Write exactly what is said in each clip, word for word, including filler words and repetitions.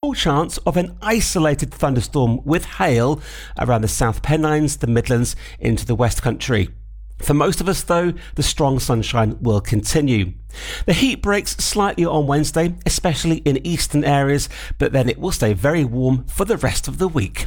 small chance of an isolated thunderstorm with hail around the South Pennines, the Midlands, into the West Country. For most of us, though, the strong sunshine will continue. The heat breaks slightly on Wednesday, especially in eastern areas, but then it will stay very warm for the rest of the week.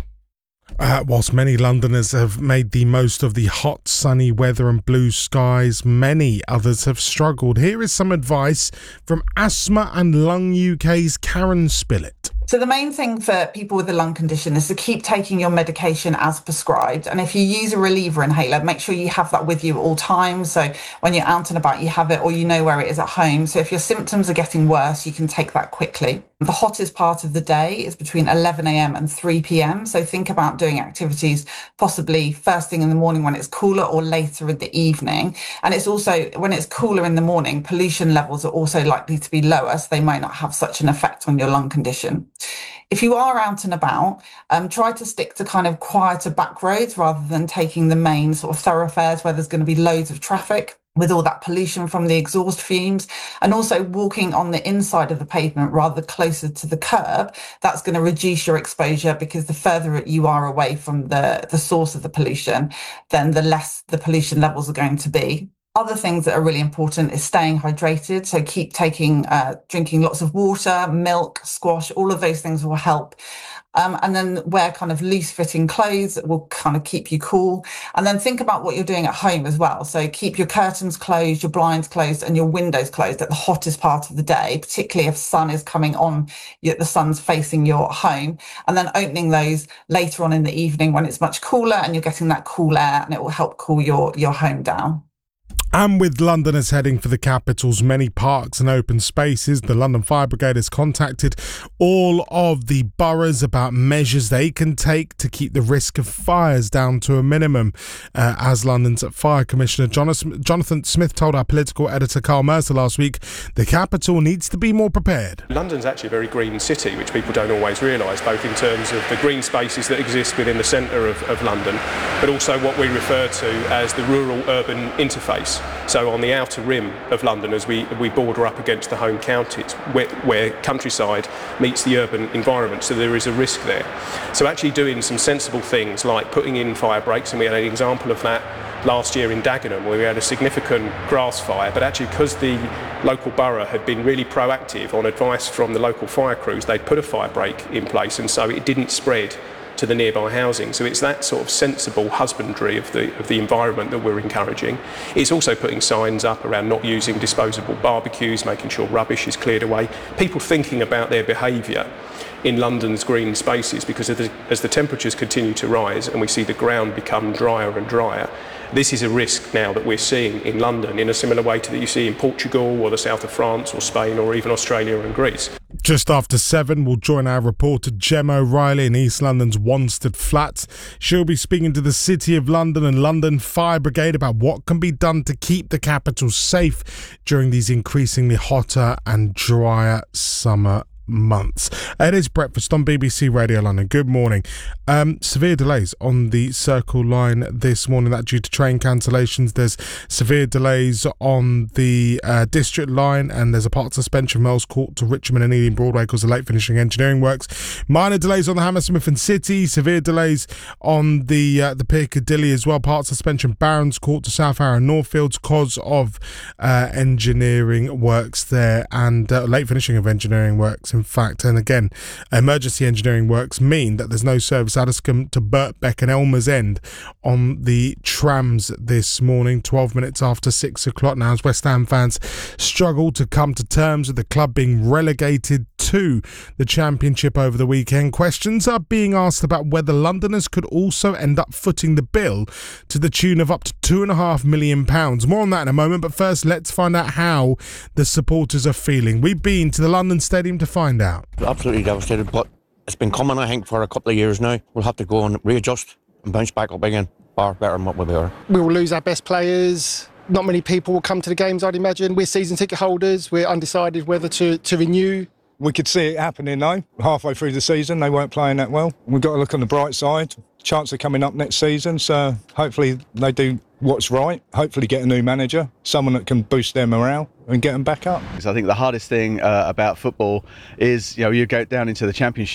Uh, whilst many Londoners have made the most of the hot, sunny weather and blue skies, many others have struggled. Here is some advice from Asthma and Lung U K's Karen Spillett. So the main thing for people with a lung condition is to keep taking your medication as prescribed. And if you use a reliever inhaler, make sure you have that with you at all times. So when you're out and about, you have it, or you know where it is at home. So if your symptoms are getting worse, you can take that quickly. The hottest part of the day is between eleven a.m. and three p.m. So think about doing activities possibly first thing in the morning when it's cooler, or later in the evening. And it's also, when it's cooler in the morning, pollution levels are also likely to be lower, so they might not have such an effect on your lung condition. If you are out and about, um, try to stick to kind of quieter back roads rather than taking the main sort of thoroughfares where there's going to be loads of traffic with all that pollution from the exhaust fumes, and also walking on the inside of the pavement rather closer to the curb. That's going to reduce your exposure, because the further you are away from the, the source of the pollution, then the less the pollution levels are going to be. Other things that are really important is staying hydrated. So keep taking, uh, drinking lots of water, milk, squash, all of those things will help. Um, and then wear kind of loose fitting clothes that will kind of keep you cool. And then think about what you're doing at home as well. So keep your curtains closed, your blinds closed, and your windows closed at the hottest part of the day, particularly if sun is coming on, the sun's facing your home. And then opening those later on in the evening when it's much cooler and you're getting that cool air, and it will help cool your, your home down. And with Londoners heading for the capital's many parks and open spaces, the London Fire Brigade has contacted all of the boroughs about measures they can take to keep the risk of fires down to a minimum. Uh, as London's Fire Commissioner Jonathan Smith told our political editor Carl Mercer last week, the capital needs to be more prepared. London's actually a very green city, which people don't always realise, both in terms of the green spaces that exist within the centre of, of London, but also what we refer to as the rural-urban interface. So on the outer rim of London, as we, we border up against the home counties, where, where countryside meets the urban environment, so there is a risk there. So actually doing some sensible things like putting in fire breaks, and we had an example of that last year in Dagenham, where we had a significant grass fire, but actually because the local borough had been really proactive on advice from the local fire crews, they'd put a fire break in place, and so it didn't spread to the nearby housing. So it's that sort of sensible husbandry of the of the environment that we're encouraging. It's also putting signs up around not using disposable barbecues, making sure rubbish is cleared away, people thinking about their behaviour in London's green spaces, because as the, as the temperatures continue to rise and we see the ground become drier and drier, this is a risk now that we're seeing in London in a similar way to that you see in Portugal or the south of France or Spain or even Australia and Greece. Just after seven, we'll join our reporter Gem O'Reilly in East London's Wanstead Flats. She'll be speaking to the City of London and London Fire Brigade about what can be done to keep the capital safe during these increasingly hotter and drier summer months. It is breakfast on B B C Radio London. Good morning. Um, severe delays on the Circle line this morning, that due to train cancellations. There's severe delays on the uh, District line, and there's a part suspension from Earls Court to Richmond and Ealing Broadway because of late finishing engineering works. Minor delays on the Hammersmith and City. Severe delays on the uh, the Piccadilly as well. Part suspension Barons Court to South Harrow and Northfields because of uh, engineering works there, and uh, late finishing of engineering works. In fact, and again, emergency engineering works mean that there's no service Addiscombe to Birkbeck and Elmer's End on the trams this morning, twelve minutes after six o'clock now, as West Ham fans struggle to come to terms with the club being relegated to the Championship over the weekend. Questions are being asked about whether Londoners could also end up footing the bill to the tune of up to two and a half million pounds. More on that in a moment, but first let's find out how the supporters are feeling. We've been to the London Stadium to find out. Absolutely devastated, but it's been coming, I think, for a couple of years now. We'll have to go and readjust and bounce back up again, far better than what we were. We will lose our best players. Not many people will come to the games, I'd imagine. We're season ticket holders. We're undecided whether to, to renew. We could see it happening though. Halfway through the season, they weren't playing that well. We've got to look on the bright side. Chance of coming up next season, so hopefully they do what's right. Hopefully get a new manager, someone that can boost their morale and get them back up. I think the hardest thing uh, about football is, you know, you go down into the Championship